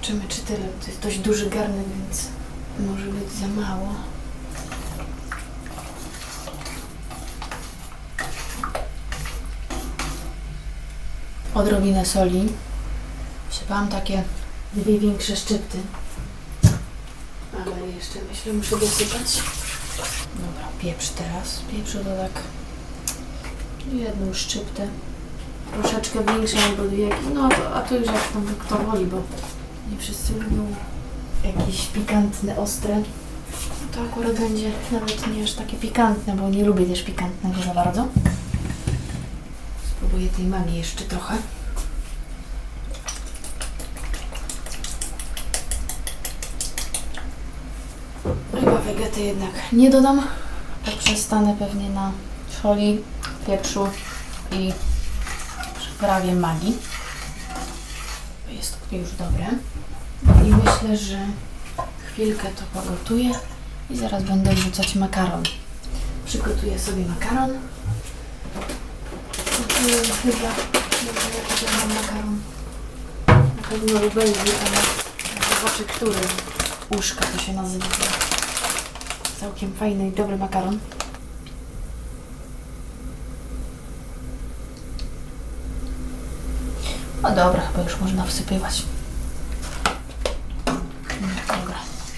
Zobaczymy, czy tyle. To jest dość duży garnek, więc może być za mało. Odrobinę soli. Wsypałam takie 2 większe szczypty. Ale jeszcze myślę, muszę dosypać. Dobra, pieprz teraz. Pieprzu to tak 1 szczyptę. Troszeczkę większą albo 2. No to, a to już jak tam kto woli, bo nie wszyscy lubią jakieś pikantne, ostre. To akurat będzie nawet nie aż takie pikantne, bo nie lubię też pikantnego za bardzo. Spróbuję tej magii jeszcze trochę. Chyba wegety jednak nie dodam. Poprzestanę pewnie na soli, pieprzu i przyprawie magii. Jest już dobre. I myślę, że chwilkę to pogotuję i zaraz będę wrzucać makaron. Przygotuję sobie makaron. Chyba, ja mam makaron. Na pewno lubelki, ale zobaczę, który uszka to się nazywa. Całkiem fajny i dobry makaron. No dobra, chyba już można wsypywać. Dobra.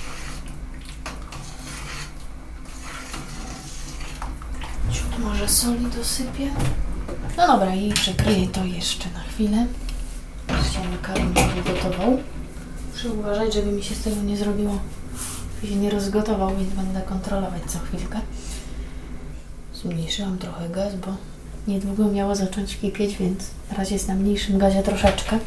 Ciut może soli dosypię. No dobra, i przykryję to jeszcze na chwilę. Jeszcze makaron się gotował. Muszę uważać, żeby mi się z tego nie zrobiło, żeby się nie rozgotował, więc będę kontrolować co chwilkę. Zmniejszyłam trochę gaz, bo niedługo miało zacząć kipieć, więc na razie jest na mniejszym gazie troszeczkę.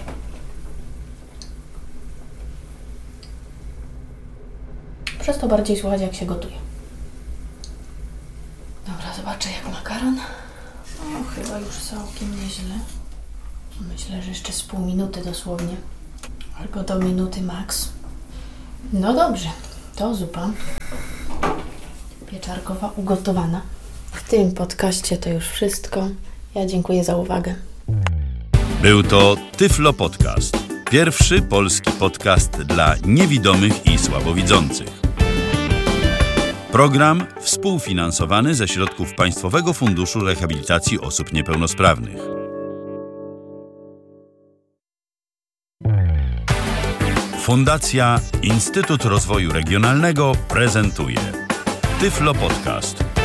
Przez to bardziej słychać, jak się gotuje. Dobra, zobaczę jak makaron. No, chyba już całkiem nieźle. Myślę, że jeszcze z pół minuty dosłownie. Albo do minuty max. No dobrze, to zupa pieczarkowa ugotowana. W tym podcaście to już wszystko. Ja dziękuję za uwagę. Był to Tyflo Podcast. Pierwszy polski podcast dla niewidomych i słabowidzących. Program współfinansowany ze środków Państwowego Funduszu Rehabilitacji Osób Niepełnosprawnych. Fundacja Instytut Rozwoju Regionalnego prezentuje Tyflo Podcast.